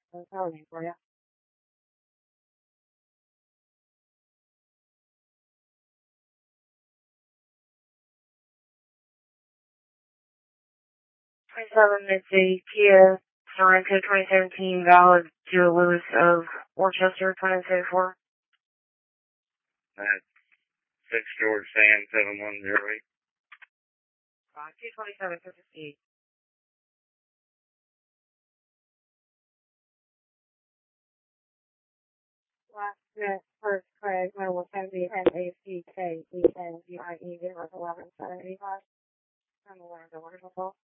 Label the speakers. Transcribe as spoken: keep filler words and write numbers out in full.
Speaker 1: the power name for you. twenty-seven, it's a Kia Sorento twenty seventeen, valid to Lewis of Worcester, twenty seventy-four.
Speaker 2: That's six George Sam seven one zero eight.
Speaker 1: Uh, two twenty-seven, fifty-eight. Last minute, first Craig, Mobile seventy, N A C K E N G I E, eleven seven eighty-five. I'm aware of the wonderful.